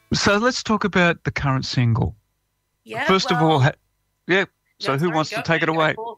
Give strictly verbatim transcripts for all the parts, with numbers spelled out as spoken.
So let's talk about the current single. Yeah, First of all, well, ha yeah. So no, who sorry, wants go, to take it go away? for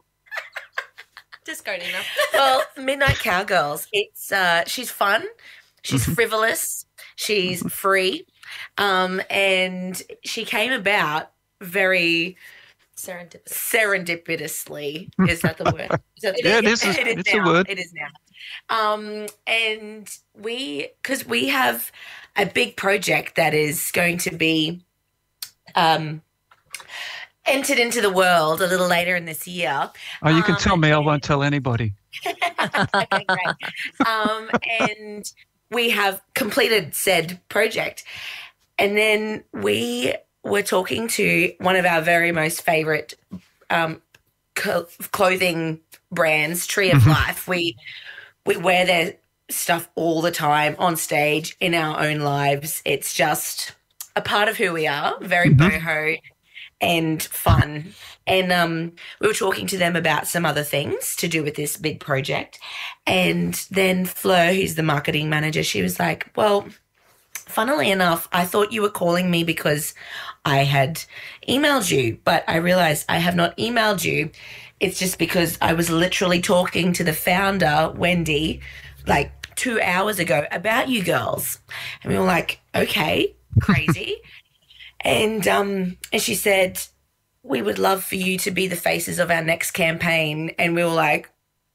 Just go, Nina. Well, Midnight Cowgirls. It's uh, she's fun, she's Hmm. frivolous, she's free, um, and she came about very Serendipitous. serendipitously. Is that the word? Is that the Yeah, word? it is. It is It's a now. word. It is now. Um, and we, because we have a big project that is going to be um, entered into the world a little later in this year. Oh, you can Um, tell me. I won't tell anybody. okay, great. Um, and we have completed said project. And then we were talking to one of our very most favorite um, co- clothing brands, Tree of Mhm. Life. We we wear their stuff all the time on stage in our own lives. It's just a part of who we are. Very Mhm. boho and fun. And um, we were talking to them about some other things to do with this big project. And then Fleur, who's the marketing manager, she was like, well, funnily enough, I thought you were calling me because I had emailed you, but I realized I have not emailed you. It's just because I was literally talking to the founder, Wendy, like two hours ago about you girls. And we were like, okay, crazy. And um, and she said, we would love for you to be the faces of our next campaign. And we were like,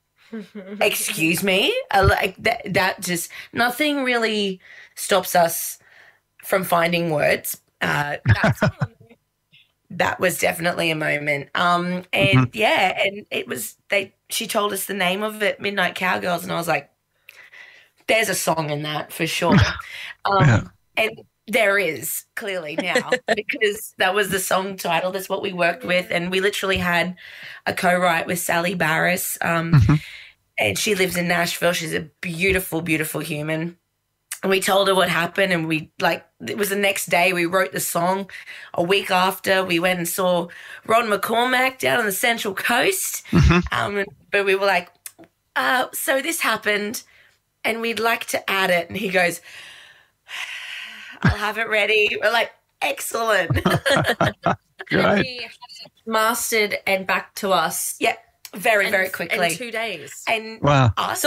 excuse me? Uh, Like that, that just, nothing really stops us from finding words. Uh, that's, that was definitely a moment. Um, and Mhm. yeah, and it was, they, she told us the name of it, Midnight Cowgirls. And I was like, there's a song in that for sure. Yeah. Um, and there is clearly now because that was the song title. That's what we worked with. And we literally had a co-write with Sally Barris. Um, Mhm. and she lives in Nashville. She's a beautiful, beautiful human. And we told her what happened. And we, like, it was the next day we wrote the song. A week after, we went and saw Ron McCormack down on the Central Coast. Mhm. Um, but we were like, uh, so this happened and we'd like to add it. And he goes, I'll have it ready. We're like, excellent. And Great. he had it mastered and back to us Yeah, very, in- very quickly. in two days. And Wow. us